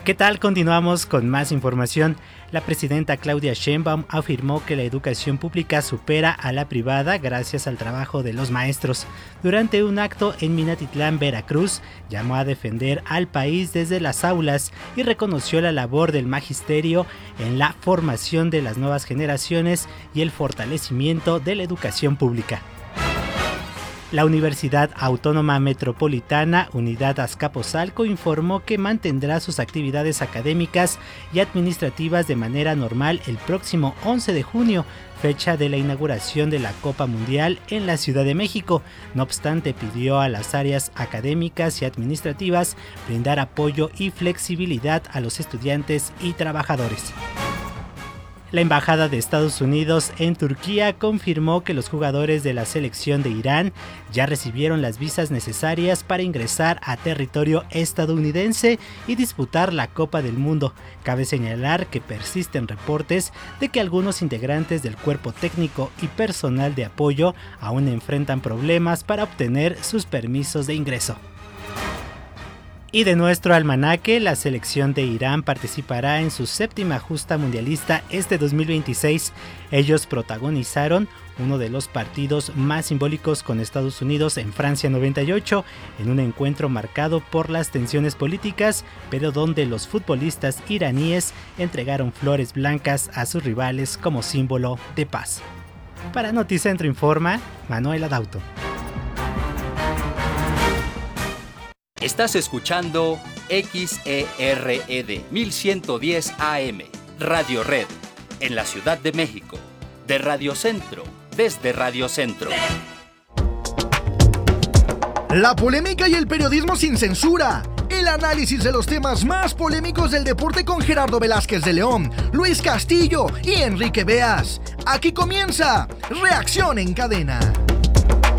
¿Qué tal? Continuamos con más información. La presidenta Claudia Sheinbaum afirmó que la educación pública supera a la privada gracias al trabajo de los maestros. Durante un acto en Minatitlán, Veracruz, llamó a defender al país desde las aulas y reconoció la labor del magisterio en la formación de las nuevas generaciones y el fortalecimiento de la educación pública. La Universidad Autónoma Metropolitana, Unidad Azcapotzalco, informó que mantendrá sus actividades académicas y administrativas de manera normal el próximo 11 de junio, fecha de la inauguración de la Copa Mundial en la Ciudad de México. No obstante, pidió a las áreas académicas y administrativas brindar apoyo y flexibilidad a los estudiantes y trabajadores. La Embajada de Estados Unidos en Turquía confirmó que los jugadores de la selección de Irán ya recibieron las visas necesarias para ingresar a territorio estadounidense y disputar la Copa del Mundo. Cabe señalar que persisten reportes de que algunos integrantes del cuerpo técnico y personal de apoyo aún enfrentan problemas para obtener sus permisos de ingreso. Y de nuestro almanaque, la selección de Irán participará en su séptima justa mundialista este 2026. Ellos protagonizaron uno de los partidos más simbólicos con Estados Unidos en Francia 98, en un encuentro marcado por las tensiones políticas, pero donde los futbolistas iraníes entregaron flores blancas a sus rivales como símbolo de paz. Para Noticentro Informa, Manuel Adauto. Estás escuchando XERED 1110 AM, Radio Red, en la Ciudad de México, de Radio Centro, desde Radio Centro. La polémica y el periodismo sin censura. El análisis de los temas más polémicos del deporte con Gerardo Velázquez de León, Luis Castillo y Enrique Beas. Aquí comienza Reacción en Cadena.